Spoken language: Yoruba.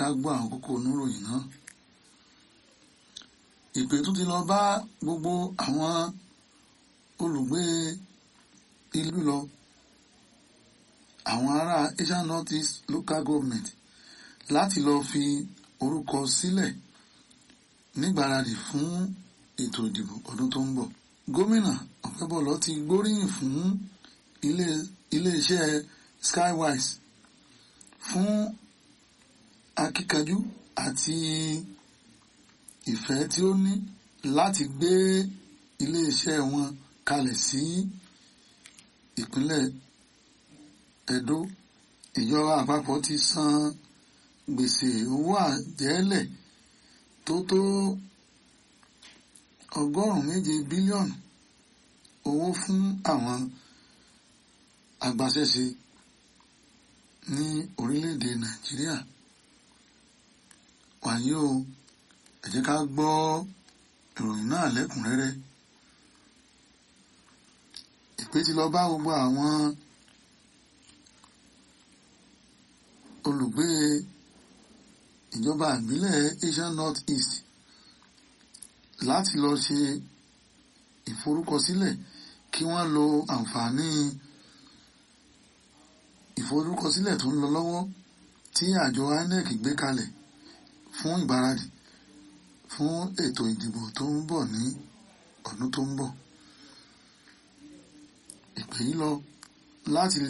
ká gbọ́ àwọn kókó oníròyìn náà. Ìpè tún ti lọ bá gbogbo àwọn olùgbé ìlú lọ, àwọn ará Asian North East Local Government láti lọ fi orúkọ sílẹ̀ nígbáradì fún ètò ìdìbò ọdún tó ń bọ̀. Gómìnà Ọ̀pẹ́bọ̀lọ́ ti gbóríyìn fún iléeṣẹ́ Skywise fún akíkanjú àti ìfẹ́ tí ó ní láti gbé iléeṣẹ́ wọn kalẹ̀ sí ìpínlẹ̀ Ẹdó. Ìjọba àpapọ̀ ti san gbèsè owó àjẹ́lẹ̀ tó tó 7 bílíọ̀nù owó fún àwọn agbaṣẹ́ṣe ní orílẹ̀-èdè Nàìjíríà. Wàyí o, ẹ jẹ́ ká gbọ́ ìròyìn náà lẹ́kùnrẹ́rẹ́. Ìpè ti lọ bá gbogbo àwọn olùgbé ìjọba ìbílẹ̀ Asian North East láti lọ ṣe ìforúkọsílẹ̀ kí wọ́n lo àǹfààní ìforúkọsílẹ̀ tó ń lọ lọ́wọ́ tí àjọ INEC gbé kalẹ̀ fún ìgbáradì fún ètò ìdìbò tó ń bọ̀ ní ọdún tó ń bọ̀. Ìpè yìí lọ láti